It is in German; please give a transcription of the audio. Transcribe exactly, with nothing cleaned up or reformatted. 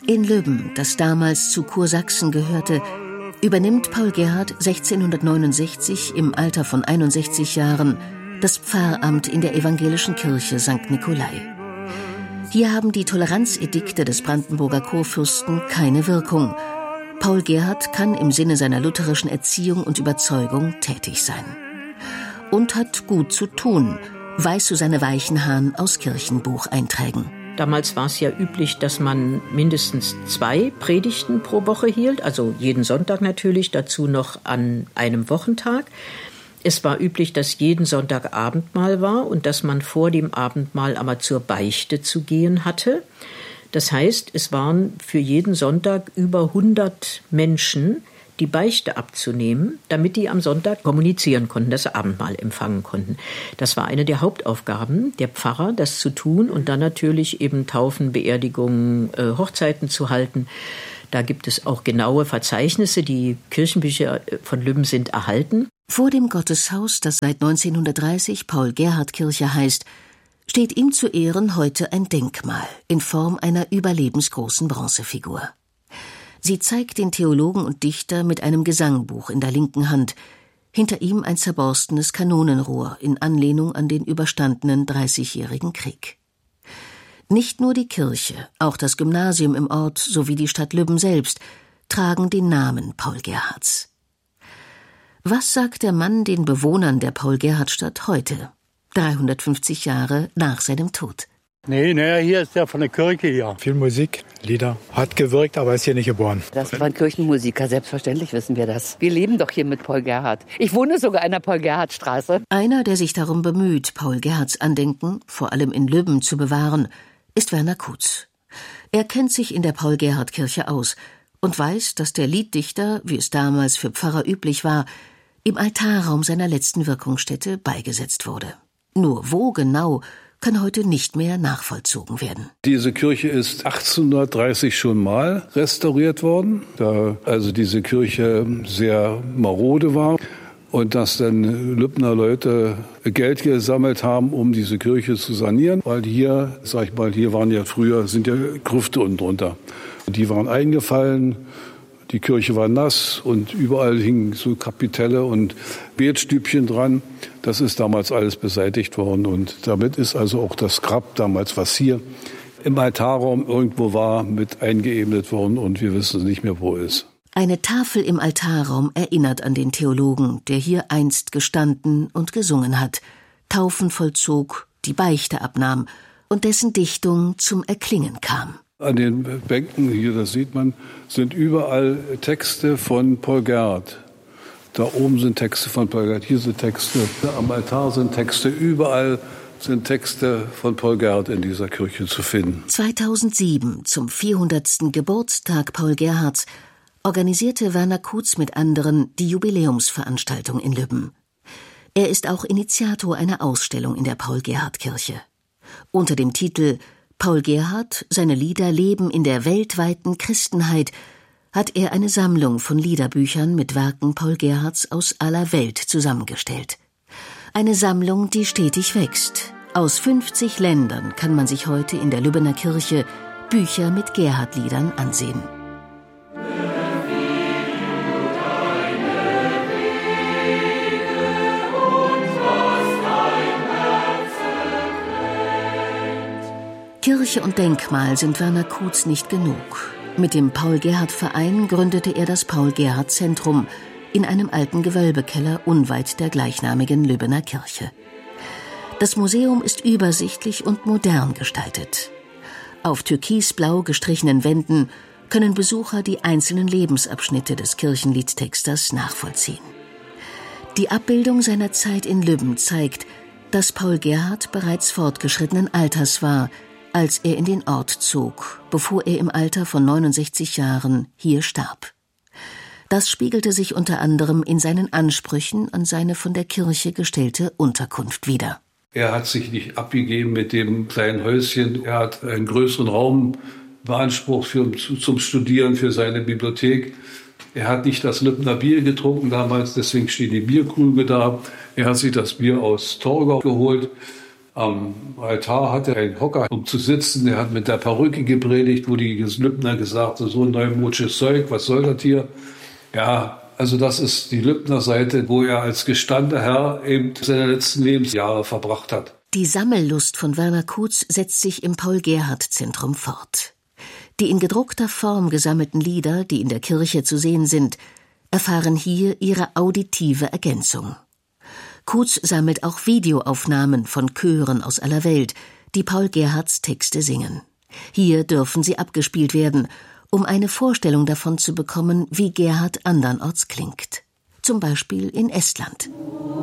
In Lübben, das damals zu Kursachsen gehörte, übernimmt Paul Gerhardt sechzehnhundertneunundsechzig im Alter von einundsechzig Jahren das Pfarramt in der evangelischen Kirche Sankt Nikolai. Hier haben die Toleranzedikte des Brandenburger Kurfürsten keine Wirkung. Paul Gerhardt kann im Sinne seiner lutherischen Erziehung und Überzeugung tätig sein. Und hat gut zu tun, weiß Susanne Weichenhahn aus Kirchenbucheinträgen. Damals war es ja üblich, dass man mindestens zwei Predigten pro Woche hielt, also jeden Sonntag natürlich, dazu noch an einem Wochentag. Es war üblich, dass jeden Sonntag Abendmahl war und dass man vor dem Abendmahl aber zur Beichte zu gehen hatte. Das heißt, es waren für jeden Sonntag über hundert Menschen, die Beichte abzunehmen, damit die am Sonntag kommunizieren konnten, das Abendmahl empfangen konnten. Das war eine der Hauptaufgaben der Pfarrer, das zu tun und dann natürlich eben Taufen, Beerdigungen, äh, Hochzeiten zu halten. Da gibt es auch genaue Verzeichnisse, die Kirchenbücher von Lübben sind erhalten. Vor dem Gotteshaus, das seit neunzehnhundertdreißig Paul-Gerhardt-Kirche heißt, steht ihm zu Ehren heute ein Denkmal in Form einer überlebensgroßen Bronzefigur. Sie zeigt den Theologen und Dichter mit einem Gesangbuch in der linken Hand, hinter ihm ein zerborstenes Kanonenrohr in Anlehnung an den überstandenen Dreißigjährigen Krieg. Nicht nur die Kirche, auch das Gymnasium im Ort sowie die Stadt Lübben selbst tragen den Namen Paul Gerhardts. Was sagt der Mann den Bewohnern der Paul-Gerhardt-Stadt heute, dreihundertfünfzig Jahre nach seinem Tod? Nee, nee, hier ist der von der Kirche hier. Viel Musik, Lieder. Hat gewirkt, aber ist hier nicht geboren. Das waren Kirchenmusiker, selbstverständlich wissen wir das. Wir leben doch hier mit Paul Gerhardt. Ich wohne sogar in der Paul-Gerhardt-Straße. Einer, der sich darum bemüht, Paul Gerhardts Andenken, vor allem in Lübben, zu bewahren, ist Werner Kutz. Er kennt sich in der Paul-Gerhardt-Kirche aus und weiß, dass der Lieddichter, wie es damals für Pfarrer üblich war, im Altarraum seiner letzten Wirkungsstätte beigesetzt wurde. Nur wo genau, kann heute nicht mehr nachvollzogen werden. Diese Kirche ist achtzehnhundertdreißig schon mal restauriert worden, da also diese Kirche sehr marode war und dass dann Lübbener Leute Geld gesammelt haben, um diese Kirche zu sanieren, weil hier, sag ich mal, hier waren ja früher, sind ja Grüfte unten drunter. Die waren eingefallen, die Kirche war nass und überall hingen so Kapitelle und Betstübchen dran. Das ist damals alles beseitigt worden und damit ist also auch das Grab damals, was hier im Altarraum irgendwo war, mit eingeebnet worden und wir wissen nicht mehr, wo es ist. Eine Tafel im Altarraum erinnert an den Theologen, der hier einst gestanden und gesungen hat, Taufen vollzog, die Beichte abnahm und dessen Dichtung zum Erklingen kam. An den Bänken, hier, das sieht man, sind überall Texte von Paul Gerhardt. Da oben sind Texte von Paul Gerhardt, hier sind Texte, am Altar sind Texte, überall sind Texte von Paul Gerhardt in dieser Kirche zu finden. zweitausendsieben, zum vierhundertsten Geburtstag Paul Gerhardts, organisierte Werner Kutz mit anderen die Jubiläumsveranstaltung in Lübben. Er ist auch Initiator einer Ausstellung in der Paul-Gerhardt-Kirche. Unter dem Titel »Paul Gerhardt, seine Lieder leben in der weltweiten Christenheit« hat er eine Sammlung von Liederbüchern mit Werken Paul Gerhardts aus aller Welt zusammengestellt. Eine Sammlung, die stetig wächst. Aus fünfzig Ländern kann man sich heute in der Lübbener Kirche Bücher mit Gerhardt-Liedern ansehen. Kirche und Denkmal sind Werner Kutz nicht genug. Mit dem Paul-Gerhardt-Verein gründete er das Paul-Gerhardt-Zentrum in einem alten Gewölbekeller unweit der gleichnamigen Lübbener Kirche. Das Museum ist übersichtlich und modern gestaltet. Auf türkisblau gestrichenen Wänden können Besucher die einzelnen Lebensabschnitte des Kirchenliedtexters nachvollziehen. Die Abbildung seiner Zeit in Lübben zeigt, dass Paul Gerhardt bereits fortgeschrittenen Alters war, als er in den Ort zog, bevor er im Alter von neunundsechzig Jahren hier starb. Das spiegelte sich unter anderem in seinen Ansprüchen an seine von der Kirche gestellte Unterkunft wider. Er hat sich nicht abgegeben mit dem kleinen Häuschen. Er hat einen größeren Raum beansprucht für, zum Studieren für seine Bibliothek. Er hat nicht das Lübbener Bier getrunken damals, deswegen stehen die Bierkrüge da. Er hat sich das Bier aus Torgau geholt. Am Altar hatte er einen Hocker, um zu sitzen. Er hat mit der Perücke gepredigt, wo die Lübner gesagt haben, so ein neumodisches Zeug, was soll das hier? Ja, also das ist die Lübner Seite, wo er als gestandener Herr eben seine letzten Lebensjahre verbracht hat. Die Sammellust von Werner Kutz setzt sich im Paul-Gerhardt-Zentrum fort. Die in gedruckter Form gesammelten Lieder, die in der Kirche zu sehen sind, erfahren hier ihre auditive Ergänzung. Kutz sammelt auch Videoaufnahmen von Chören aus aller Welt, die Paul Gerhardts Texte singen. Hier dürfen sie abgespielt werden, um eine Vorstellung davon zu bekommen, wie Gerhardt andernorts klingt. Zum Beispiel in Estland.